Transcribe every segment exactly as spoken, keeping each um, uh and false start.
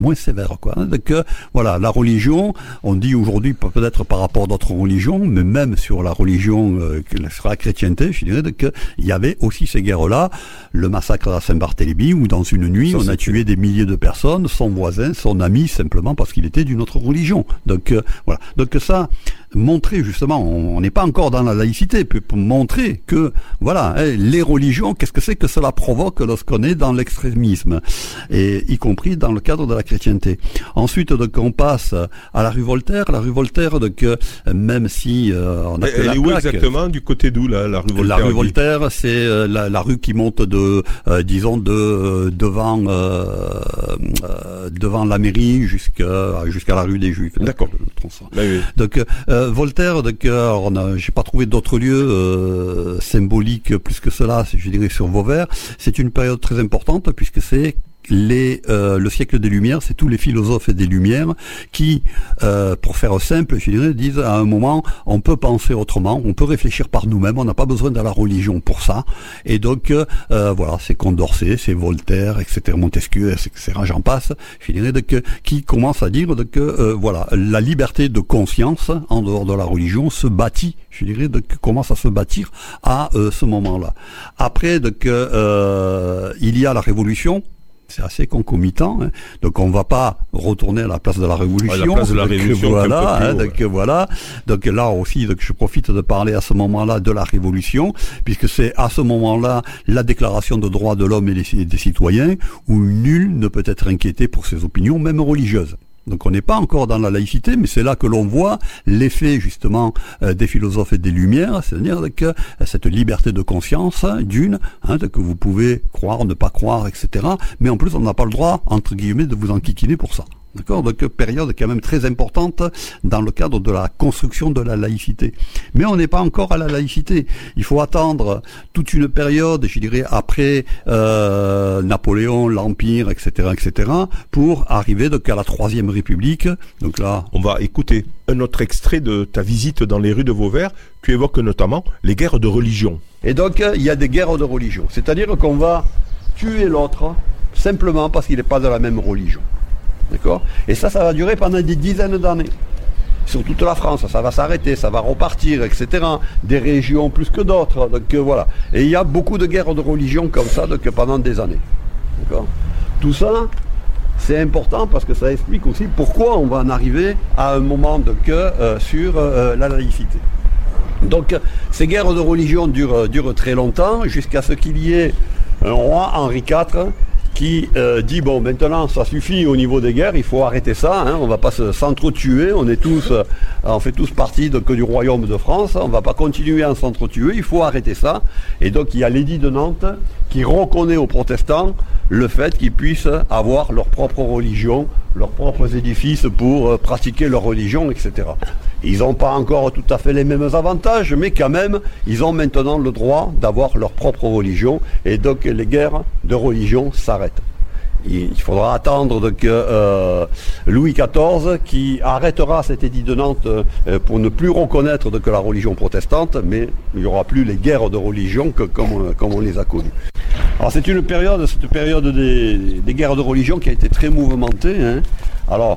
moins sévère, quoi. Donc euh, voilà, la religion, on dit aujourd'hui peut-être par rapport à d'autres religions, mais même sur la religion, euh, sur la chrétienté, je dirais qu'il y avait aussi ces guerres-là, le massacre à Saint-Barthélemy, où dans une nuit, ça, on a tué des milliers de personnes, son voisin, son ami, simplement parce qu'il était d'une autre religion. Donc euh, voilà, donc ça, montrer justement, on n'est pas encore dans la laïcité, pour montrer que voilà, hein, les religions, qu'est-ce que c'est que cela provoque lorsqu'on est dans l'extrémisme, et y compris dans le cadre de la chrétienté. Ensuite, donc, on passe à la rue Voltaire. La rue Voltaire, donc, euh, même si euh, on a Elle, elle est où plaque, exactement? Du côté d'où, là, la rue Voltaire? La rue Voltaire, c'est euh, la, la rue qui monte de, euh, disons, de euh, devant euh, euh, devant la mairie jusqu'à jusqu'à la rue des Juifs. D'accord. Là, oui. Donc, euh, Voltaire, donc, euh, on a, j'ai pas trouvé d'autres lieux euh, symboliques plus que cela, je dirais, sur Vauvert. C'est une période très importante puisque c'est Les, euh, le siècle des Lumières, c'est tous les philosophes des Lumières qui, euh, pour faire simple, je dirais, disent à un moment, on peut penser autrement, on peut réfléchir par nous-mêmes, on n'a pas besoin de la religion pour ça. Et donc, euh, voilà, c'est Condorcet, c'est Voltaire, et cetera, Montesquieu, et cetera, j'en passe, je dirais, donc, qui commence à dire que, euh, voilà, la liberté de conscience en dehors de la religion se bâtit, je dirais, donc, commence à se bâtir à euh, ce moment-là. Après, donc, euh, il y a la Révolution. C'est assez concomitant, hein. Donc on va pas retourner à la place de la Révolution. À la place de la donc, Révolution, voilà, plus, hein, ouais. donc voilà. Donc là aussi, donc je profite de parler à ce moment-là de la Révolution, puisque c'est à ce moment-là la Déclaration de droits de l'homme et des, des citoyens, où nul ne peut être inquiété pour ses opinions, même religieuses. Donc on n'est pas encore dans la laïcité, mais c'est là que l'on voit l'effet justement euh, des philosophes et des Lumières, c'est-à-dire que euh, cette liberté de conscience, d'une, hein, que vous pouvez croire, ne pas croire, et cetera. Mais en plus on n'a pas le droit, entre guillemets, de vous enquiquiner pour ça. D'accord? Donc période quand même très importante dans le cadre de la construction de la laïcité. Mais on n'est pas encore à la laïcité. Il faut attendre toute une période, je dirais, après euh, Napoléon, l'Empire, et cetera, et cetera, pour arriver donc à la Troisième République. Donc là, on va écouter un autre extrait de ta visite dans les rues de Vauvert. Tu évoques notamment les guerres de religion. Et donc il y a des guerres de religion. C'est-à-dire qu'on va tuer l'autre simplement parce qu'il n'est pas de la même religion. D'accord? Et ça, ça va durer pendant des dizaines d'années. Sur toute la France, ça va s'arrêter, ça va repartir, et cetera. Des régions plus que d'autres. Donc euh, voilà. Et il y a beaucoup de guerres de religion comme ça donc, pendant des années. D'accord? Tout ça, c'est important parce que ça explique aussi pourquoi on va en arriver à un moment de que euh, sur euh, la laïcité. Donc ces guerres de religion durent, durent très longtemps, jusqu'à ce qu'il y ait un roi, Henri quatre, qui euh, dit bon maintenant ça suffit au niveau des guerres, il faut arrêter ça, hein, on va pas se, s'entretuer, on est tous, euh, on fait tous partie de, que du royaume de France, on va pas continuer à s'entretuer, il faut arrêter ça. Et donc il y a l'édit de Nantes qui reconnaît aux protestants le fait qu'ils puissent avoir leur propre religion, leurs propres édifices pour euh, pratiquer leur religion, et cetera. Ils n'ont pas encore tout à fait les mêmes avantages, mais quand même, ils ont maintenant le droit d'avoir leur propre religion, et donc les guerres de religion s'arrêtent. Il faudra attendre que euh, Louis quatorze qui arrêtera cet édit de Nantes euh, pour ne plus reconnaître de que la religion protestante, mais il n'y aura plus les guerres de religion que, comme, comme on les a connues. Alors c'est une période, cette période des, des guerres de religion qui a été très mouvementée, hein. Alors,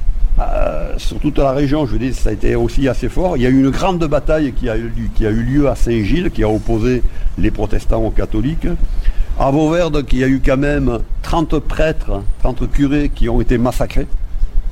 Euh, sur toute la région, je veux dire, ça a été aussi assez fort. Il y a eu une grande bataille qui a eu, qui a eu lieu à Saint-Gilles, qui a opposé les protestants aux catholiques. À Vauvert, donc, il y a eu quand même trente prêtres, trente curés qui ont été massacrés. D'accord ?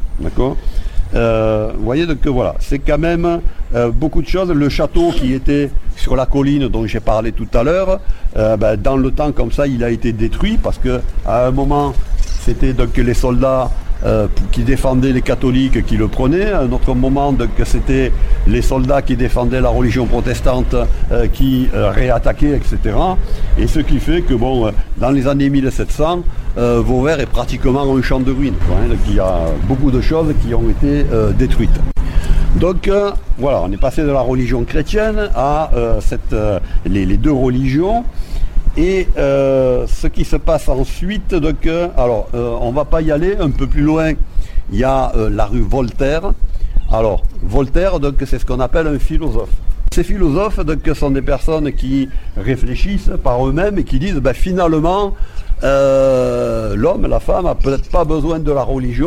Euh, vous voyez, donc voilà, c'est quand même euh, beaucoup de choses. Le château qui était sur la colline dont j'ai parlé tout à l'heure, euh, ben, dans le temps comme ça, il a été détruit parce que à un moment, c'était donc les soldats Euh, qui défendaient les catholiques qui le prenaient. À un autre moment, donc, c'était les soldats qui défendaient la religion protestante euh, qui euh, réattaquaient, et cetera. Et ce qui fait que, bon, euh, dans les années mille sept cents, euh, Vauvert est pratiquement un champ de ruines, quoi, hein, donc il y a beaucoup de choses qui ont été euh, détruites. Donc euh, voilà, on est passé de la religion chrétienne à euh, cette, euh, les, les deux religions. Et euh, ce qui se passe ensuite, donc, euh, alors euh, on va pas y aller, un peu plus loin, il y a euh, la rue Voltaire. Alors Voltaire, donc c'est ce qu'on appelle un philosophe. Ces philosophes donc sont des personnes qui réfléchissent par eux-mêmes et qui disent ben, finalement euh, l'homme, la femme, a peut-être pas besoin de la religion